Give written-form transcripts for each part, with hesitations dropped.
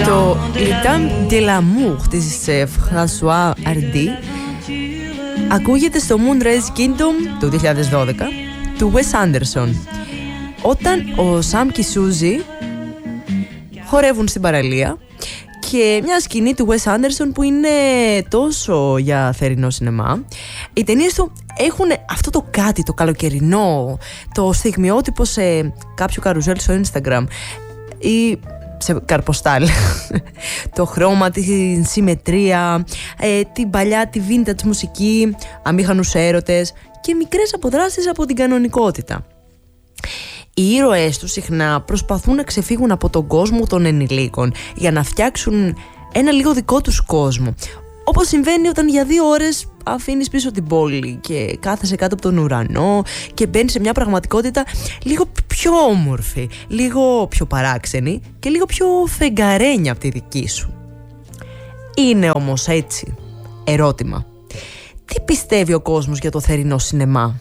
Το Le Temps de l'amour της François Hardy ακούγεται στο Moonrise Kingdom του 2012 του Wes Anderson, όταν ο Sam και η Suzy χορεύουν στην παραλία, και μια σκηνή του Wes Anderson που είναι τόσο για θερινό σινεμά. Οι ταινίες του έχουν αυτό το κάτι, το καλοκαιρινό, το στιγμιότυπο σε κάποιο καρουζέλ στο Instagram ή σε καρποστάλ. Το χρώμα, τη συμμετρία, την παλιά, τη vintage μουσική, αμήχανους έρωτες και μικρές αποδράσεις από την κανονικότητα. Οι ήρωες τους συχνά προσπαθούν να ξεφύγουν από τον κόσμο των ενηλίκων για να φτιάξουν ένα λίγο δικό τους κόσμο. Όπως συμβαίνει όταν για 2 ώρες αφήνεις πίσω την πόλη και κάθεσαι κάτω από τον ουρανό και μπαίνεις σε μια πραγματικότητα λίγο πιο όμορφη, λίγο πιο παράξενη και λίγο πιο φεγγαρένια από τη δική σου. Είναι όμως έτσι? Ερώτημα. Τι πιστεύει ο κόσμος για το θερινό σινεμά?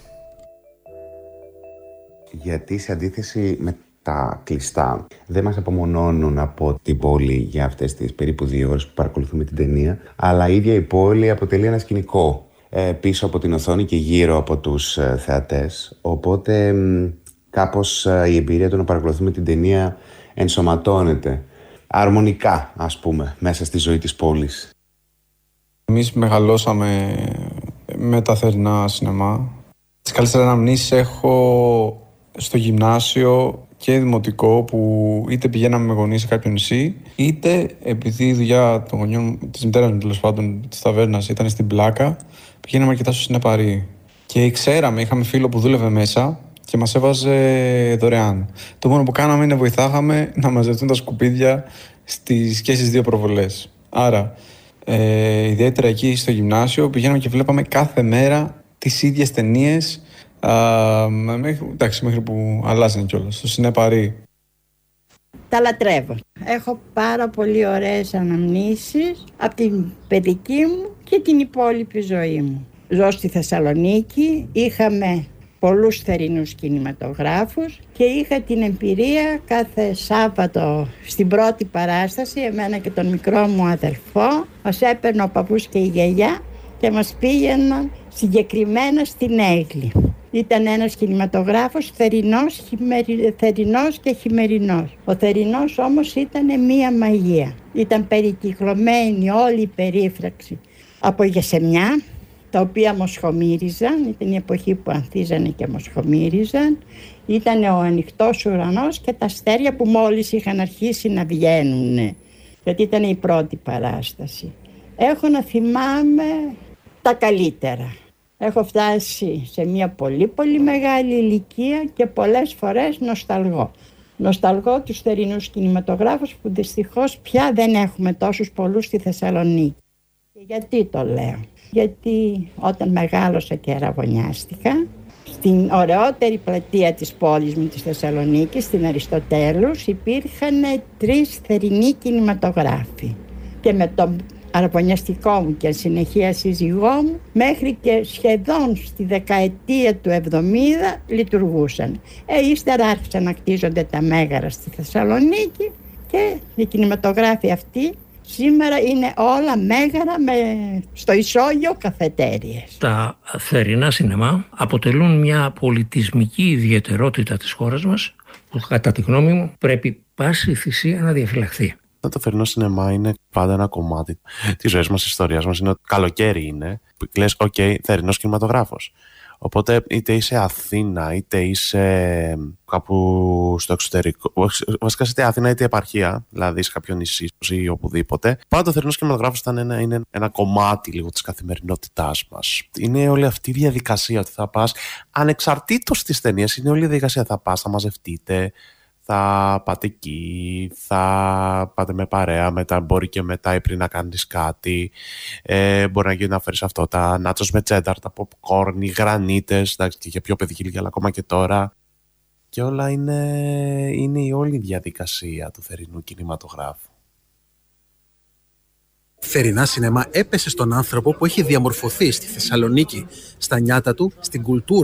Γιατί σε αντίθεση με τα κλειστά, δεν μας απομονώνουν από την πόλη για αυτές τις περίπου 2 ώρες που παρακολουθούμε την ταινία, αλλά η ίδια η πόλη αποτελεί ένα σκηνικό πίσω από την οθόνη και γύρω από τους θεατές. Οπότε κάπως η εμπειρία του να παρακολουθούμε την ταινία ενσωματώνεται αρμονικά, ας πούμε, μέσα στη ζωή της πόλης. Εμείς μεγαλώσαμε με τα θερινά σινεμά. Τις καλύτερες αναμνήσεις έχω στο γυμνάσιο και δημοτικό, που είτε πηγαίναμε με γονείς σε κάποιο νησί, είτε επειδή η δουλειά των γονιών, της μητέρας μου τέλος πάντων, της ταβέρνας, ήταν στην Πλάκα, πηγαίναμε αρκετά στο Συνεπαρί. Και ξέραμε, είχαμε φίλο που δούλευε μέσα και μας έβαζε δωρεάν. Το μόνο που κάναμε είναι βοηθάγαμε να μαζευτούν τα σκουπίδια και στις 2 προβολές. Άρα, ιδιαίτερα εκεί στο γυμνάσιο, πηγαίναμε και βλέπαμε κάθε μέρα τις ίδιες ταινίες. Μέχρι που αλλάζανε κιόλας στο Συνεπαρί. Τα λατρεύω. Έχω πάρα πολύ ωραίες αναμνήσεις από την παιδική μου και την υπόλοιπη ζωή μου. Ζω στη Θεσσαλονίκη, είχαμε πολλούς θερινούς κινηματογράφους και είχα την εμπειρία κάθε Σάββατο στην πρώτη παράσταση, εμένα και τον μικρό μου αδελφό, μας έπαιρνε ο παππούς και η γιαγιά και μας πήγαιναν συγκεκριμένα στην Έγλη. Ήταν ένας κινηματογράφος θερινός και χειμερινός. Ο θερινός όμως ήταν μία μαγεία. Ήταν περικυκλωμένη όλη η περίφραξη από γεσεμιά, τα οποία μοσχομύριζαν. Ήταν η εποχή που ανθίζανε και μοσχομύριζαν. Ήταν ο ανοιχτός ουρανός και τα αστέρια που μόλις είχαν αρχίσει να βγαίνουν, γιατί ήταν η πρώτη παράσταση. Έχω να θυμάμαι τα καλύτερα. Έχω φτάσει σε μια πολύ πολύ μεγάλη ηλικία και πολλές φορές νοσταλγώ. Νοσταλγώ τους θερινούς κινηματογράφους που δυστυχώς πια δεν έχουμε τόσους πολλούς στη Θεσσαλονίκη. Και γιατί το λέω? Γιατί όταν μεγάλωσα και αραβωνιάστηκα, στην ωραιότερη πλατεία της πόλης μου της Θεσσαλονίκης, στην Αριστοτέλους, υπήρχαν 3 θερινοί κινηματογράφοι. Και με τον αραβωνιαστικό μου και συνεχεία σύζυγό μου, μέχρι και σχεδόν στη δεκαετία του 70 λειτουργούσαν. Ύστερα άρχισαν να κτίζονται τα μέγαρα στη Θεσσαλονίκη και οι κινηματογράφοι αυτοί σήμερα είναι όλα μέγαρα στο ισόγειο καφετέριες. Τα θερινά σινεμά αποτελούν μια πολιτισμική ιδιαιτερότητα της χώρας μας που κατά τη γνώμη μου πρέπει πάση θυσία να διαφυλαχθεί. Το θερινό σινεμά είναι πάντα ένα κομμάτι της ζωής μας, της ιστορίας μας. Είναι ότι καλοκαίρι είναι, που λες, θερινός κινηματογράφος. Οπότε είτε είσαι Αθήνα, είτε είσαι κάπου στο εξωτερικό, βασικά είτε Αθήνα είτε επαρχία, δηλαδή σε κάποιο νησί ή οπουδήποτε, πάντα ο θερινός κινηματογράφος είναι ένα κομμάτι λίγο της καθημερινότητάς μας. Είναι όλη αυτή η διαδικασία ότι θα πας, ανεξαρτήτως της ταινίας, είναι όλη η διαδικασία. Θα πας, θα μαζευτείτε, θα πάτε εκεί, θα πάτε με παρέα, μετά μπορεί και μετά ή πριν να κάνεις κάτι. Μπορεί να γίνει να φέρεις αυτό, τα νάτσος με τσένταρ, τα popcorn, οι γρανίτες, εντάξει, και για πιο παιδική ηλικία, αλλά ακόμα και τώρα. Και όλα είναι η όλη διαδικασία του θερινού κινηματογράφου. Θερινά σινεμά έπεσε στον άνθρωπο που έχει διαμορφωθεί στη Θεσσαλονίκη, στα νιάτα του, στην κουλτούρα,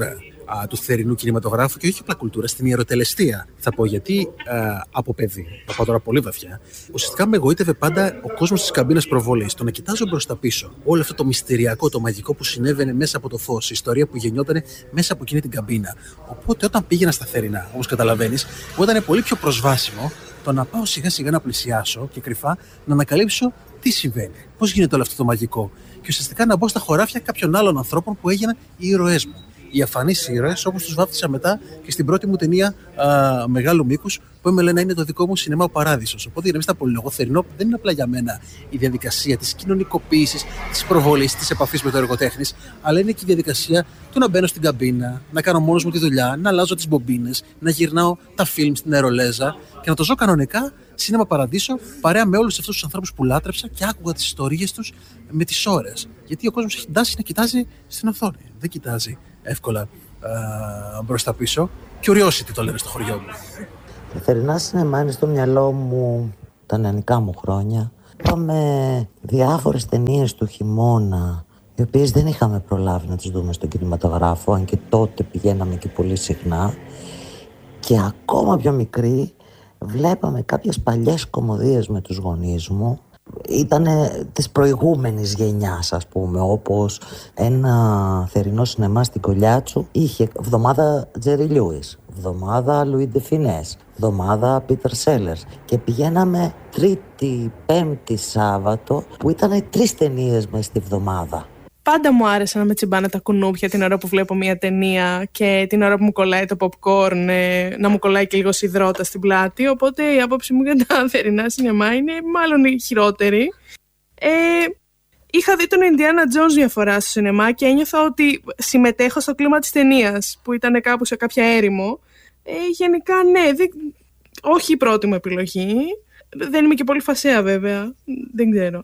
του θερινού κινηματογράφου και όχι απλά κουλτούρα, στην ιεροτελεστία. Θα πω γιατί από παιδί, θα πάω τώρα πολύ βαθιά, ουσιαστικά με εγωίτευε πάντα ο κόσμος της καμπίνας προβολής. Το να κοιτάζω μπροστά πίσω, όλο αυτό το μυστηριακό, το μαγικό που συνέβαινε μέσα από το φως, η ιστορία που γεννιόταν μέσα από εκείνη την καμπίνα. Οπότε όταν πήγαινα στα θερινά, όπως καταλαβαίνεις, μου ήταν πολύ πιο προσβάσιμο το να πάω σιγά σιγά να πλησιάσω και κρυφά να ανακαλύψω τι συμβαίνει, πώς γίνεται όλο αυτό το μαγικό. Και ουσιαστικά να μπω στα χωράφια κάποιων άλλων ανθρώπων που έγιναν οι ήρωές μου. Οι αφανείς ήρωες, όπως τους βάφτισα μετά και στην πρώτη μου ταινία μεγάλου μήκους, που με λένε είναι το δικό μου σινεμά ο Παράδεισος. Οπότε για να μην στα πολυλογώ, θερινό δεν είναι απλά για μένα η διαδικασία της κοινωνικοποίησης, της προβολής, της επαφής με το εργοτέχνης, αλλά είναι και η διαδικασία του να μπαίνω στην καμπίνα, να κάνω μόνος μου τη δουλειά, να αλλάζω τις μπομπίνες, να γυρνάω τα φιλμ στην αερολέζα και να το ζω κανονικά. Σίνεμα Παραδείσο, παρέα με όλους αυτούς τους ανθρώπους που λάτρεψα και άκουγα τις ιστορίες τους με τις ώρες. Γιατί ο κόσμος έχει την τάση να κοιτάζει στην οθόνη. Δεν κοιτάζει εύκολα μπροστά πίσω. Curiosity το λένε στο χωριό μου. Τα θερινά σινεμά είναι στο μυαλό μου τα νεανικά μου χρόνια. Είπαμε διάφορες ταινίες του χειμώνα, οι οποίες δεν είχαμε προλάβει να τις δούμε στον κινηματογράφο, αν και τότε πηγαίναμε και πολύ συχνά. Και ακόμα πιο μικρή, βλέπαμε κάποιες παλιές κομμωδίες με τους γονείς μου. Ήτανε της προηγούμενης γενιάς, ας πούμε, όπως ένα θερινό σινεμά στην Κολιάτσου είχε εβδομάδα Τζέρι Λιούις, εβδομάδα Λουί ντε Φινές, εβδομάδα Πίτερ Σέλερς και πηγαίναμε Τρίτη, Πέμπτη, Σάββατο που ήταν 3 ταινίες μες στη εβδομάδα. Πάντα μου άρεσε να με τσιμπάνε τα κουνούπια την ώρα που βλέπω μια ταινία και την ώρα που μου κολλάει το popcorn, να μου κολλάει και λίγο υδρότα στην πλάτη. Οπότε η άποψη μου για τα θερινά σινεμά είναι μάλλον η χειρότερη. Είχα δει τον Indiana Jones μια φορά στο σινεμά και ένιωθα ότι συμμετέχω στο κλίμα της ταινίας, που ήταν κάπου σε κάποια έρημο. Γενικά ναι, όχι η πρώτη μου επιλογή. Δεν είμαι και πολύ φασαία βέβαια, δεν ξέρω.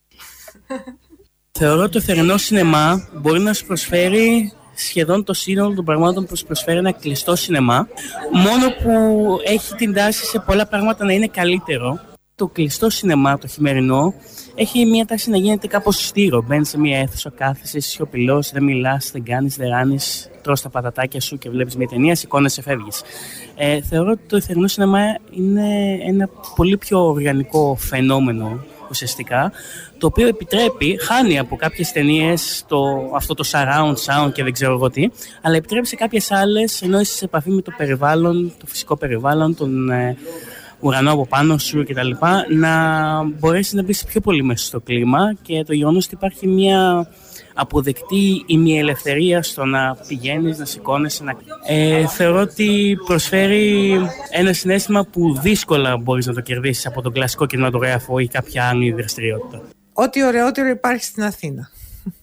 Θεωρώ ότι το θερινό σινεμά μπορεί να σου προσφέρει σχεδόν το σύνολο των πραγμάτων που σου προσφέρει ένα κλειστό σινεμά, μόνο που έχει την τάση σε πολλά πράγματα να είναι καλύτερο. Το κλειστό σινεμά, το χειμερινό, έχει μια τάση να γίνεται κάπως στήρο. Μπαίνεις σε μια αίθουσα, κάθεσαι, σιωπηλός, δεν μιλάς, δεν κάνεις, δεν ράνεις, τρως τα πατατάκια σου και βλέπεις μια ταινία, σηκώνεσαι, φεύγεις. Θεωρώ ότι το θερινό σινεμά είναι ένα πολύ πιο οργανικό φαινόμενο ουσιαστικά, το οποίο επιτρέπει, χάνει από κάποιες ταινίες αυτό το surround sound και δεν ξέρω εγώ τι, αλλά επιτρέπει σε κάποιες άλλες, ενώ είσαι σε επαφή με το περιβάλλον, το φυσικό περιβάλλον, τον ουρανό από πάνω σου κτλ., να μπορέσει να μπεις πιο πολύ μέσα στο κλίμα, και το γεγονός ότι υπάρχει μια αποδεκτή ημιελευθερία στο να πηγαίνεις, να σηκώνεσαι. Θεωρώ ότι προσφέρει ένα συναίσθημα που δύσκολα μπορείς να το κερδίσεις από τον κλασικό κινηματογράφο ή κάποια άλλη δραστηριότητα. Ό,τι ωραιότερο υπάρχει στην Αθήνα.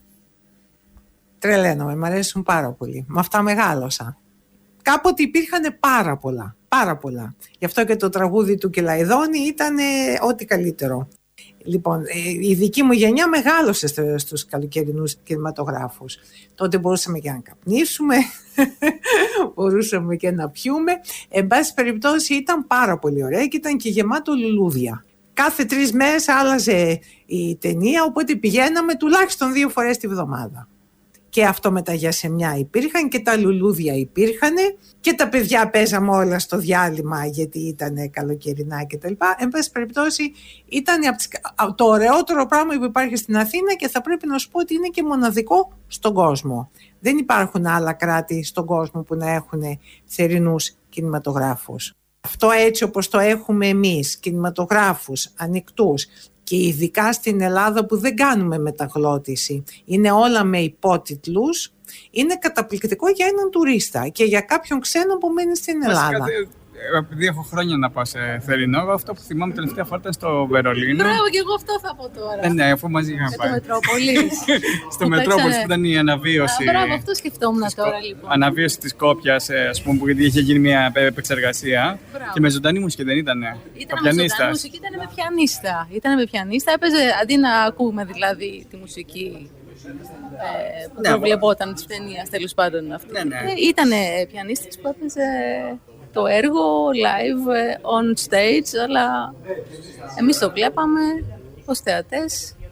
Τρελαίνομαι, μ' αρέσουν πάρα πολύ. Με αυτά μεγάλωσα. Κάποτε υπήρχαν πάρα πολλά. Γι' αυτό και το τραγούδι του Κελαϊδόνη ήταν ό,τι καλύτερο. Λοιπόν, η δική μου γενιά μεγάλωσε στους καλοκαιρινούς κινηματογράφους. Τότε μπορούσαμε και να καπνίσουμε, μπορούσαμε και να πιούμε. Εν πάση περιπτώσει ήταν πάρα πολύ ωραία και ήταν και γεμάτο λουλούδια. Κάθε 3 μέρες άλλαζε η ταινία, οπότε πηγαίναμε τουλάχιστον 2 φορές τη βδομάδα. Και αυτομεταγιασεμιά υπήρχαν και τα λουλούδια υπήρχαν και τα παιδιά παίζαμε όλα στο διάλειμμα γιατί ήταν καλοκαιρινά κτλ. Εν πάση περιπτώσει ήταν το ωραιότερο πράγμα που υπάρχει στην Αθήνα και θα πρέπει να σου πω ότι είναι και μοναδικό στον κόσμο. Δεν υπάρχουν άλλα κράτη στον κόσμο που να έχουν θερινούς κινηματογράφους. Αυτό έτσι όπως το έχουμε εμείς, κινηματογράφους ανοιχτούς, και ειδικά στην Ελλάδα που δεν κάνουμε μεταγλώτηση, είναι όλα με υπότιτλους, είναι καταπληκτικό για έναν τουρίστα και για κάποιον ξένο που μένει στην Ελλάδα. Επειδή έχω χρόνια να πάω σε θερινό, αυτό που θυμάμαι τελευταία φορά ήταν στο Βερολίνο. Μπράβο, και εγώ αυτό θα πω τώρα. Ναι, αφού μαζί είχαμε πάει. Στο Μετρόπολης. Στο Μετρόπολης που ήταν η αναβίωση. Μπράβο, αυτό σκεφτόμουν τώρα λοιπόν. Αναβίωση της κόπιας, ας πούμε, που είχε γίνει μια επεξεργασία. Μπράβο. Και με ζωντανή μουσική δεν ήτανε. Ήταν με ζωντανή μουσική, ήταν με πιανίστα. Έπαιζε, αντί να ακούμε δηλαδή τη μουσική που προβλεπόταν της ταινίας, τέλος πάντων αυτή. Ήταν πιανίστης που έπαιζε το έργο live on stage, αλλά εμείς το βλέπαμε ως θεατές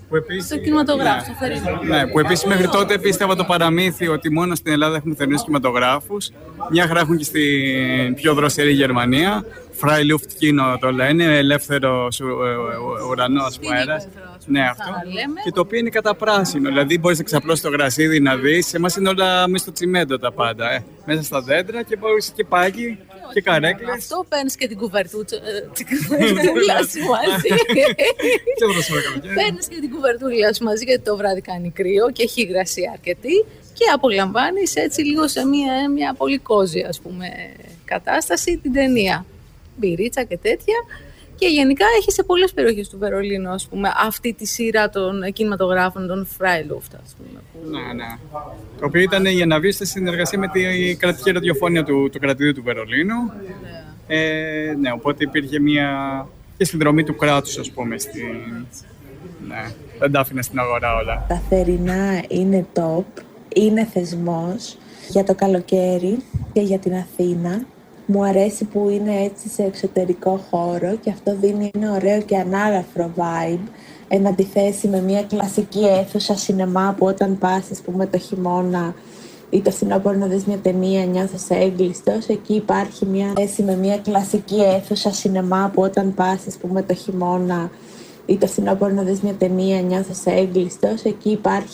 στο κινηματογράφο, στο θερινό. Ναι, που επίσης μέχρι τότε πίστευα το παραμύθι ότι μόνο στην Ελλάδα έχουμε θερινούς κινηματογράφους. Μια χαρά έχουν και στην πιο δροσερή Γερμανία. Freiluft-Kino το λένε, ελεύθερος ουρανός που αέρας. Ναι, αυτό. Και το οποίο είναι κατά πράσινο. Δηλαδή μπορείς να ξαπλώσεις το γρασίδι να δεις. Εμάς είναι όλα μέσα στο τσιμέντο τα πάντα. Μέσα στα δέντρα και μπορείς και πάγι και καρέκλες. Αυτό παίρνεις και την κουβερτούλα σου μαζί. Παίρνεις και την κουβερτούλα σου μαζί γιατί το βράδυ κάνει κρύο και έχει υγρασία αρκετή και απολαμβάνεις έτσι λίγο σε μια πολύ κόζη, ας πούμε, κατάσταση την ταινία. Μπυρίτσα και τέτοια. Και γενικά έχει σε πολλές περιοχές του Βερολίνου, ας πούμε, αυτή τη σειρά των κινηματογράφων, των Freiluft, ας πούμε. Ναι. Το οποίο ήταν η αναβίωση στη συνεργασία με την κρατική ραδιοφωνία του κρατηδίου του Βερολίνου. Ναι, οπότε υπήρχε μια και συνδρομή του κράτους, ας πούμε, ναι, δεν τα άφηνε στην αγορά όλα. Τα θερινά είναι top, είναι θεσμός για το καλοκαίρι και για την Αθήνα. Μου αρέσει που είναι έτσι σε εξωτερικό χώρο και αυτό δίνει ένα ωραίο και ανάγαφρο vibe εν αντιθέσει με μια κλασική αίθουσα σινεμά που όταν πας, ας πούμε, το χειμώνα ή το φθινόπωρο να δεις μια ταινία νιώθεις έγκλειστος. Εκεί υπάρχει μια θέση με μια κλασική αίθουσα σινεμά που όταν πας, ας πούμε, το χειμώνα ή το φθινόπωρο να δεις μια ταινία νιώθεις έγκλειστος. Εκεί υπάρχει